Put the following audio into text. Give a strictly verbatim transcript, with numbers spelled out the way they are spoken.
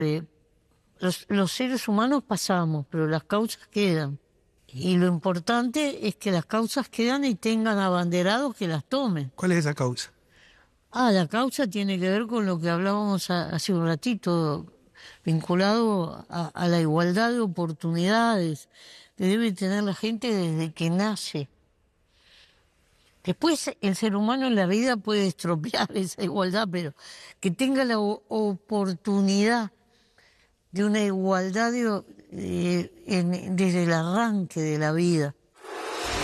Eh, los, los seres humanos pasamos, pero las causas quedan. Y lo importante es que las causas quedan y tengan abanderados que las tomen. ¿Cuál es esa causa? Ah, la causa tiene que ver con lo que hablábamos a, hace un ratito, vinculado a, a la igualdad de oportunidades que debe tener la gente desde que nace. Después el ser humano en la vida puede estropear esa igualdad, pero que tenga la oportunidad de una igualdad de, eh, en, desde el arranque de la vida.